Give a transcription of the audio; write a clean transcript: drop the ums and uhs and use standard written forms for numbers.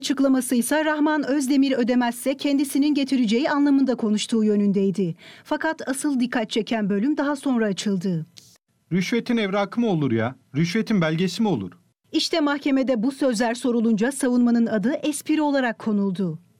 Açıklaması ise Rahman Özdemir ödemezse kendisinin getireceği anlamında konuştuğu yönündeydi. Fakat asıl dikkat çeken bölüm daha sonra açıldı. Rüşvetin evrakı mı olur ya? Rüşvetin belgesi mi olur? İşte mahkemede bu sözler sorulunca savunmanın adı espri olarak konuldu.